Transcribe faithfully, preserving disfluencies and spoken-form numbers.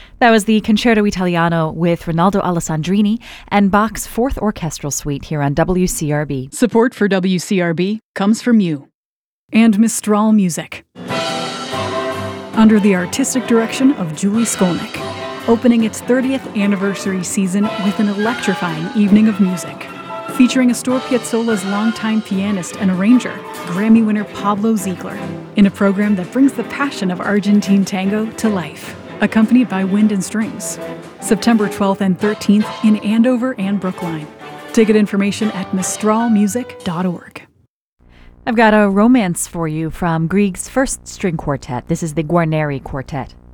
That was the Concerto Italiano with Rinaldo Alessandrini and Bach's Fourth Orchestral Suite here on W C R B. Support for W C R B comes from you. And Mistral Music. Under the artistic direction of Julie Skolnick, opening its thirtieth anniversary season with an electrifying evening of music, featuring Astor Piazzolla's longtime pianist and arranger, Grammy winner Pablo Ziegler, in a program that brings the passion of Argentine tango to life, accompanied by wind and strings. September twelfth and thirteenth in Andover and Brookline. Ticket information at mistral music dot org. I've got a romance for you from Grieg's first string quartet. This is the Guarneri Quartet.